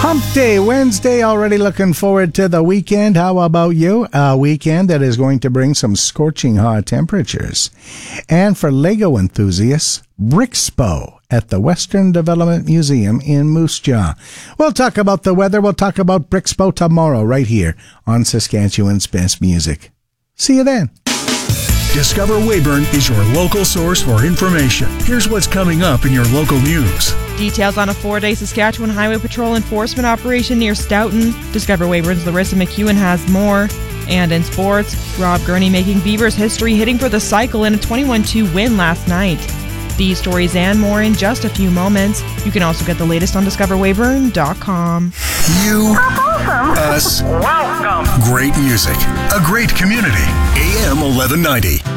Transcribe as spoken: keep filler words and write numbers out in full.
Hump Day, Wednesday, already looking forward to the weekend. How about you? A weekend that is going to bring some scorching hot temperatures. And for Lego enthusiasts, Brixpo at the Western Development Museum in Moose Jaw. We'll talk about the weather. We'll talk about Brixpo tomorrow right here on Saskatchewan's Best Music. See you then. Discover Weyburn is your local source for information. Here's what's coming up in your local news. Details on a four-day Saskatchewan Highway Patrol enforcement operation near Stoughton. Discover Weyburn's Larissa McEwen has more. And in sports, Rob Gurney making Beavers history, hitting for the cycle in a twenty-one two win last night. These stories and more in just a few moments. You can also get the latest on discover weyburn dot com. You, awesome. us, welcome. Great music, a great community. A M eleven ninety.